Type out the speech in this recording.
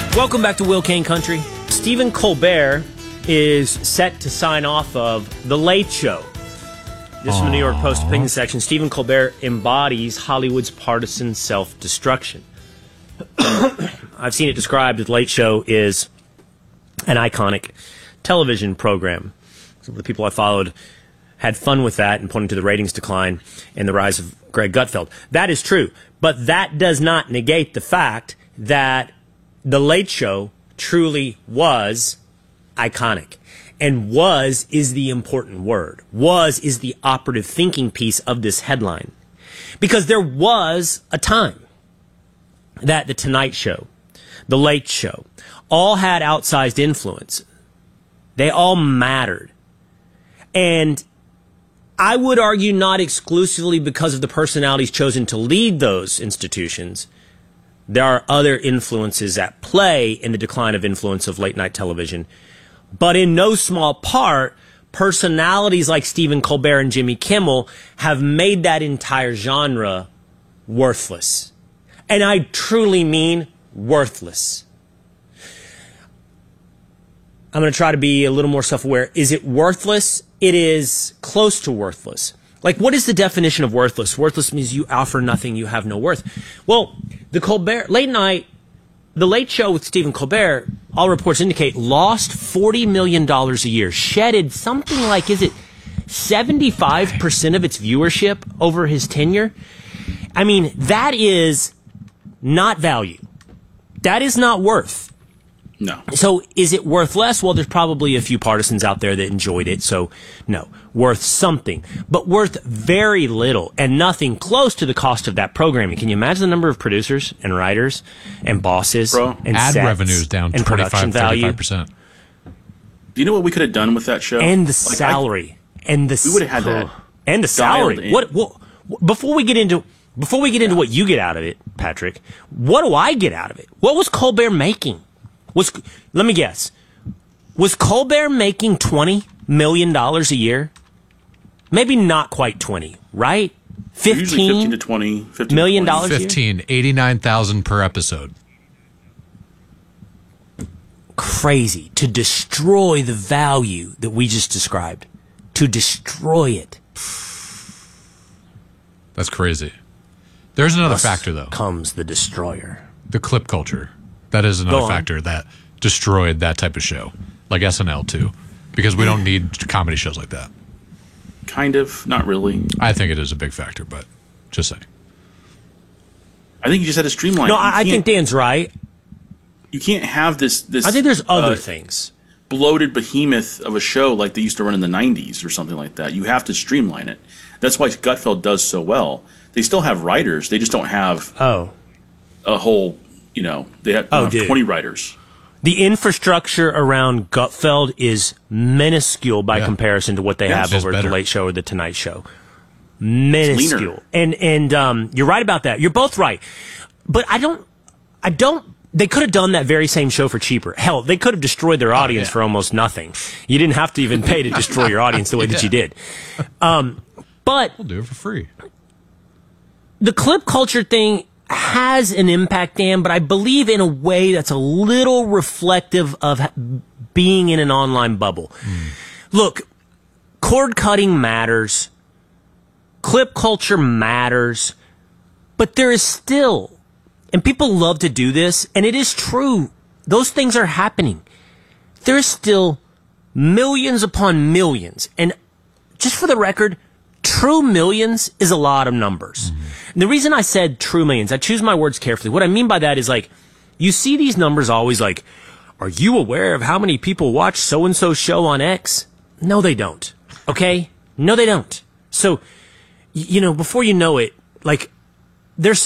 Welcome back to Will Kane Country. Stephen Colbert is set to sign off of The Late Show. This is from the New York Post opinion section. Stephen Colbert embodies Hollywood's partisan self-destruction. I've seen it described as The Late Show is an iconic television program. Some of the people I followed had fun with that and pointing to the ratings decline and the rise of Greg Gutfeld. That is true, but that does not negate the fact that The Late Show truly was iconic. And was is the important word. Was is the operative thinking piece of this headline. Because there was a time that The Tonight Show, The Late Show, all had outsized influence. They all mattered. And I would argue not exclusively because of the personalities chosen to lead those institutions. There are other influences at play in the decline of influence of late night television. But in no small part, personalities like Stephen Colbert and Jimmy Kimmel have made that entire genre worthless. And I truly mean worthless. I'm going to try to be a little more self-aware. Is it worthless? It is close to worthless. Like, what is the definition of worthless? Worthless means you offer nothing, you have no worth. Well, the Late Show with Stephen Colbert, all reports indicate, lost $40 million a year, shedded something like, is it 75% of its viewership over his tenure? I mean, that is not value. That is not worth. No. So is it worth less? Well, there's probably a few partisans out there that enjoyed it, so no. Worth something, but worth very little and nothing close to the cost of that programming. Can you imagine the number of producers and writers and bosses and ad sets revenues down and 25, production value? 35%. Do you know what we could have done with that show? And the salary. We would have had that. And the salary. What before we get into what you get out of it, Patrick, what do I get out of it? What was Colbert making? Let me guess. Was Colbert making $20 million a year? Maybe not quite 20, right? 15? Usually 15 to 20. $15 million to 20. 15, 89,000 per episode. Crazy. To destroy the value that we just described. To destroy it. That's crazy. There's another factor, though. Comes the destroyer. The clip culture. That is another factor that destroyed that type of show. Like SNL, too. Because we don't need comedy shows like that. Kind of. Not really. I think it is a big factor, but just saying. I think you just had to streamline. No, I think Dan's right. You can't have this. I think there's other things. Bloated behemoth of a show like they used to run in the 90s or something like that. You have to streamline it. That's why Gutfeld does so well. They still have writers. They just don't have a whole, they have 20 writers. The infrastructure around Gutfeld is minuscule by comparison to what they have over at The Late Show or The Tonight Show. Minuscule. And you're right about that. You're both right. But I don't, they could have done that very same show for cheaper. Hell, they could have destroyed their audience for almost nothing. You didn't have to even pay to destroy your audience the way that you did. But we'll do it for free. The clip culture thing has an impact, Dan, but I believe in a way that's a little reflective of being in an online bubble. Look, cord cutting matters. Clip culture matters. But there is still, and people love to do this, and it is true, those things are happening. There is still millions upon millions. And just for the record, true millions is a lot of numbers. And the reason I said true millions, I choose my words carefully. What I mean by that is, like, you see these numbers always like, are you aware of how many people watch so-and-so show on X? No, they don't. Okay? No, they don't. So, before you know it, like, there's